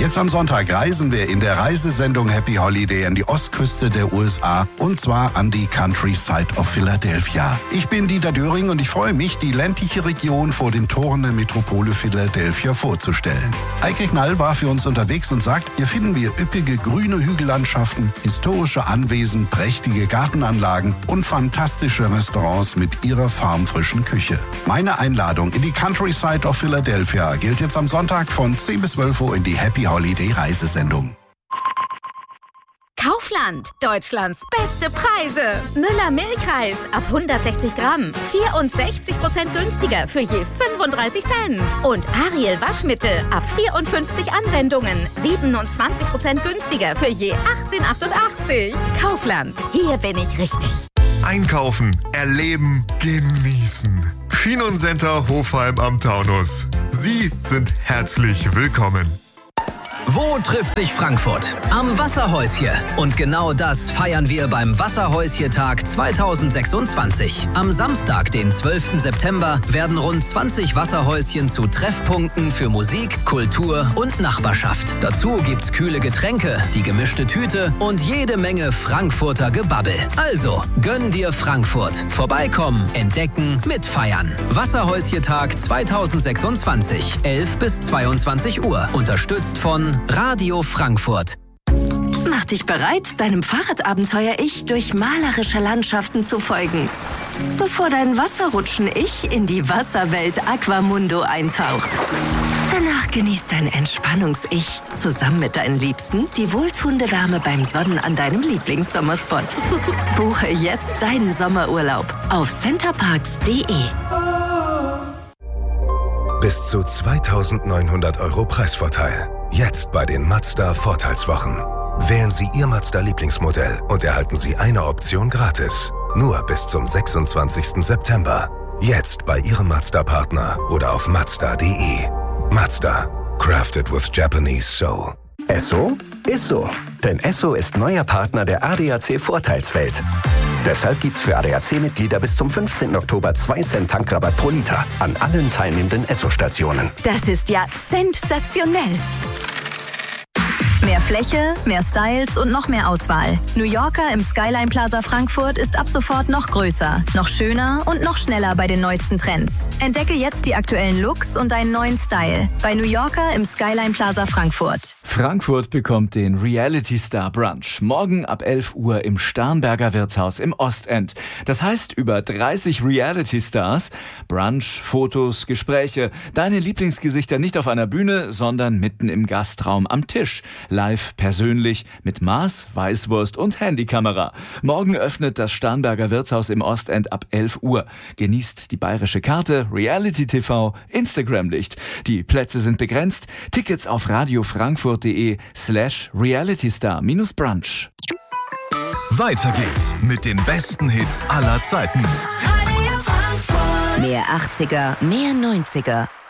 Jetzt am Sonntag reisen wir in der Reisesendung Happy Holiday an die Ostküste der USA und zwar an die Countryside of Philadelphia. Ich bin Dieter Döring und ich freue mich, die ländliche Region vor den Toren der Metropole Philadelphia vorzustellen. Eike Knall war für uns unterwegs und sagt, hier finden wir üppige grüne Hügellandschaften, historische Anwesen, prächtige Gartenanlagen und fantastische Restaurants mit ihrer farmfrischen Küche. Meine Einladung in die Countryside of Philadelphia gilt jetzt am Sonntag von 10 bis 12 Uhr in die Happy Holiday Reisesendung. Kaufland, Deutschlands beste Preise. Müller Milchreis ab 160 Gramm, 64% günstiger für je 35 Cent. Und Ariel Waschmittel ab 54 Anwendungen, 27% günstiger für je 18,88. Kaufland, hier bin ich richtig. Einkaufen, erleben, genießen. Kinoncenter Hofheim am Taunus. Sie sind herzlich willkommen. Wo trifft sich Frankfurt? Am Wasserhäuschen. Und genau das feiern wir beim Wasserhäuschen-Tag 2026. Am Samstag, den 12. September, werden rund 20 Wasserhäuschen zu Treffpunkten für Musik, Kultur und Nachbarschaft. Dazu gibt's kühle Getränke, die gemischte Tüte und jede Menge Frankfurter Gebabbel. Also, gönn dir Frankfurt. Vorbeikommen, entdecken, mitfeiern. Wasserhäuschen-Tag 2026, 11 bis 22 Uhr. Unterstützt von Radio Frankfurt. Mach dich bereit, deinem Fahrradabenteuer-Ich durch malerische Landschaften zu folgen. Bevor dein Wasserrutschen-Ich in die Wasserwelt Aquamundo eintaucht. Danach genießt dein Entspannungs-Ich zusammen mit deinen Liebsten die wohltuende Wärme beim Sonnen an deinem Lieblingssommerspot. Buche jetzt deinen Sommerurlaub auf centerparks.de. Bis zu 2.900 € Preisvorteil. Jetzt bei den Mazda-Vorteilswochen. Wählen Sie Ihr Mazda-Lieblingsmodell und erhalten Sie eine Option gratis. Nur bis zum 26. September. Jetzt bei Ihrem Mazda-Partner oder auf Mazda.de. Mazda. Crafted with Japanese Soul. Esso ist so. Denn Esso ist neuer Partner der ADAC Vorteilswelt. Deshalb gibt's für ADAC-Mitglieder bis zum 15. Oktober 2 Cent Tankrabatt pro Liter an allen teilnehmenden Esso-Stationen. Das ist ja sensationell. Mehr Fläche, mehr Styles und noch mehr Auswahl. New Yorker im Skyline Plaza Frankfurt ist ab sofort noch größer, noch schöner und noch schneller bei den neuesten Trends. Entdecke jetzt die aktuellen Looks und einen neuen Style bei New Yorker im Skyline Plaza Frankfurt. Frankfurt bekommt den Reality Star Brunch. Morgen ab 11 Uhr im Starnberger Wirtshaus im Ostend. Das heißt über 30 Reality Stars, Brunch, Fotos, Gespräche, deine Lieblingsgesichter nicht auf einer Bühne, sondern mitten im Gastraum am Tisch. Live, persönlich, mit Maß, Weißwurst und Handykamera. Morgen öffnet das Starnberger Wirtshaus im Ostend ab 11 Uhr. Genießt die bayerische Karte, Reality TV, Instagram-Licht. Die Plätze sind begrenzt. Tickets auf radiofrankfurt.de/realitystar-brunch. Weiter geht's mit den besten Hits aller Zeiten. Mehr 80er, mehr 90er.